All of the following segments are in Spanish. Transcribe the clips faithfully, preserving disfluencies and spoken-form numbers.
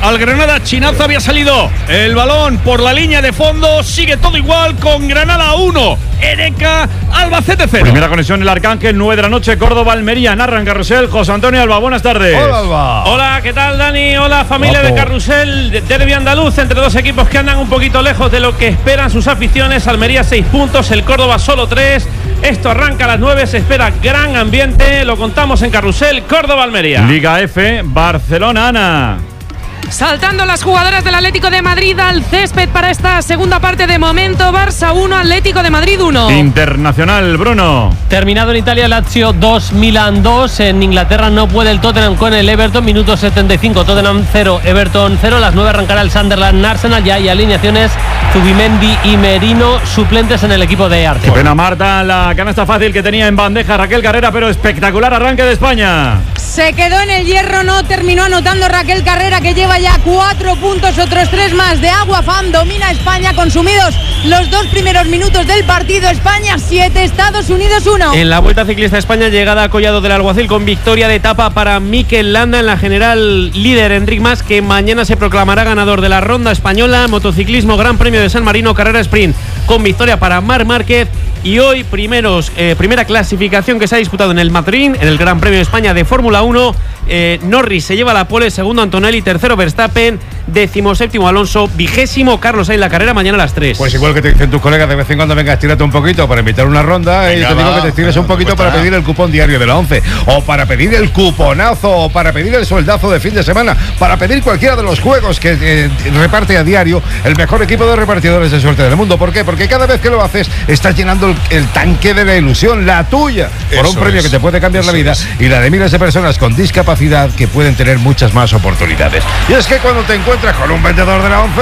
al Granada. Chinazo había salido el balón por la línea de fondo. Sigue todo igual con Granada uno, Ereca, Albacete cero. Primera conexión el Arcángel, nueve de la noche, Córdoba, Almería. Narra en Carrusel José Antonio Alba. Buenas tardes. Hola, Alba. Hola, ¿qué tal, Dani? Hola, familia Guapo. de Carrusel. Derbi andaluz entre dos equipos que andan un poquito lejos de lo que esperan sus aficiones. Almería seis puntos, el Córdoba solo tres. Esto arranca a las nueve, se espera gran ambiente. Lo contamos en Carrusel, Córdoba-Almería. Liga F, Barcelona, Ana. Saltando las jugadoras del Atlético de Madrid al césped para esta segunda parte. De momento, Barça uno, Atlético de Madrid uno. Internacional, Bruno. Terminado en Italia, Lazio dos, Milan dos. En Inglaterra no puede el Tottenham con el Everton. Minuto setenta y cinco, Tottenham cero, Everton cero. Las nueve arrancará el Sunderland, Arsenal. Ya hay alineaciones, Zubimendi y Merino, suplentes en el equipo de Arte. Qué pena, Marta, la canasta fácil que tenía en bandeja Raquel Carrera, pero espectacular arranque de España. Se quedó en el hierro, no terminó anotando Raquel Carrera, que lleva ya cuatro puntos, otros tres más de Aguafam. Domina España, consumidos los dos primeros minutos del partido. España siete, Estados Unidos uno. En la Vuelta Ciclista España, llegada a Collado del Alguacil con victoria de etapa para Mikel Landa. En la general, líder Enric Mas, que mañana se proclamará ganador de la Ronda Española. Motociclismo, Gran Premio de San Marino, carrera sprint con victoria para Marc Márquez. Y hoy primeros, eh, primera clasificación que se ha disputado en el Madrid, en el Gran Premio de España de Fórmula uno. eh, Norris se lleva la pole, segundo Antonelli, tercero Verstappen, decimoséptimo Alonso, vigésimo Carlos Sainz. La carrera mañana a las tres. Pues igual que te dicen tus colegas, de vez en cuando venga, estírate un poquito para invitar una ronda. Venga, y te digo va, que te estires un poquito para pedir el cupón diario de la once, o para pedir el cuponazo, o para pedir el sueldazo de fin de semana, para pedir cualquiera de los juegos que eh, reparte a diario el mejor equipo de repartidores de suerte del mundo. ¿Por qué? Porque cada vez que lo haces estás llenando el, el tanque de la ilusión, la tuya, por un premio es. que te puede cambiar la vida es. y la de miles de personas con discapacidad que pueden tener muchas más oportunidades. Y es que cuando te encuentras con un vendedor de la once...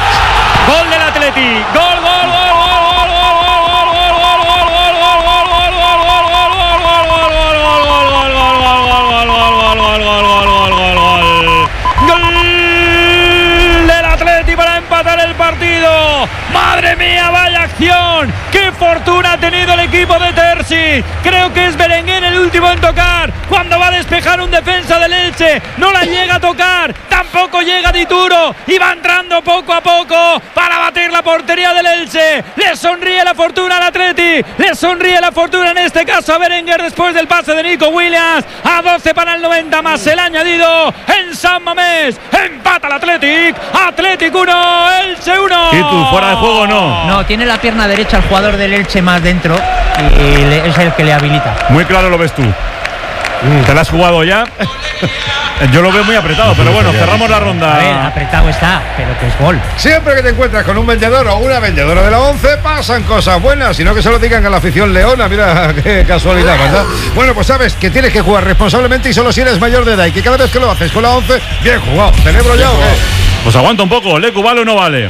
Gol del Atleti. Gol, gol, gol, gol, partido. ¡Madre mía, vaya acción! ¡Qué fortuna ha tenido el equipo de Terzi! Creo que es Berenguer el último en tocar cuando va a despejar un defensa del Elche. No la llega a tocar, tampoco llega Dituro y va entrando poco a poco para batir la portería del Elche. Le sonríe la fortuna al Atleti, le sonríe la fortuna en este caso a Berenguer después del pase de Nico Williams. A doce para el noventa más el añadido en San Mamés. Empata el Athletic. Athletic uno, Elche uno. ¿Y tú, fuera de juego o no? No, tiene la pierna derecha el jugador del Elche más dentro y le, es el que le habilita. Muy claro lo ves tú. ¿Te la has jugado ya? Yo lo veo muy apretado, pero bueno, cerramos la ronda. A ver, apretado está, pero que es gol. Siempre que te encuentras con un vendedor o una vendedora de la once, pasan cosas buenas, sino que se lo digan a la afición leona. Mira qué casualidad, ¿verdad? Bueno, pues sabes que tienes que jugar responsablemente y solo si eres mayor de edad, y que cada vez que lo haces con la once, bien jugado. ¿Celebro ya o qué? Pues aguanta un poco, ¿Lecu vale o no vale?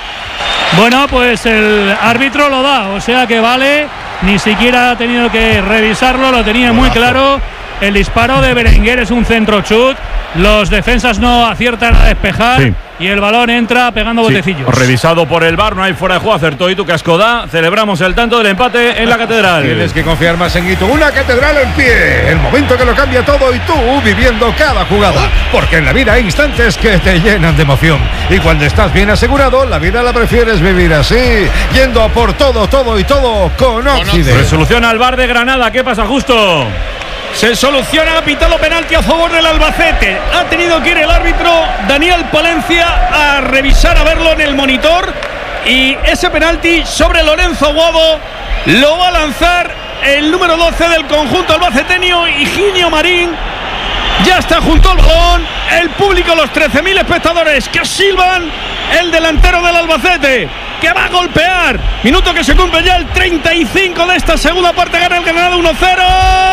Bueno, pues el árbitro lo da, o sea que vale. Ni siquiera ha tenido que revisarlo, lo tenía muy claro. El disparo de Berenguer es un centro chut. Los defensas no aciertan a despejar. Sí. Y el balón entra pegando sí. botecillos. Revisado por el V A R, no hay fuera de juego, acertó Itu Cascoda. Celebramos el tanto del empate en la catedral. Tienes que confiar más en Itu. Una catedral en pie. El momento que lo cambia todo y tú viviendo cada jugada. Porque en la vida hay instantes que te llenan de emoción. Y cuando estás bien asegurado, la vida la prefieres vivir así. Yendo a por todo, todo y todo con Oxide. Resolución al V A R de Granada. ¿Qué pasa, Justo? Se soluciona, ha pitado penalti a favor del Albacete. Ha tenido que ir el árbitro Daniel Palencia a revisar, a verlo en el monitor. Y ese penalti sobre Lorenzo Aguado lo va a lanzar el número doce del conjunto albaceteño, Higinio Marín. Ya está junto al balón. El público, los trece mil espectadores que silban. El delantero del Albacete, que va a golpear. Minuto que se cumple ya el treinta y cinco de esta segunda parte. Gana el Granada uno cero.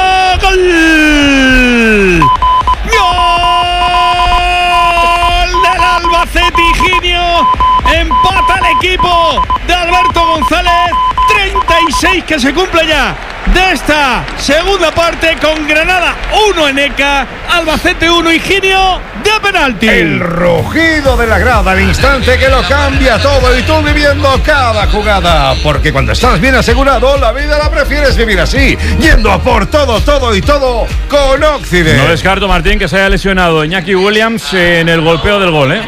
¡Gol! ¡Gol del Albacete! Higinio empata el equipo de Alberto González. treinta y seis que se cumple ya de esta segunda parte, con Granada uno en Eca, Albacete uno, Higinio de penalti. El rugido de la grada al instante que lo cambia todo, y tú viviendo cada jugada, porque cuando estás bien asegurado, la vida la prefieres vivir así, yendo a por todo, todo y todo con Oxide. No descarto, Martín, que se haya lesionado Iñaki Williams en el golpeo del gol, ¿eh?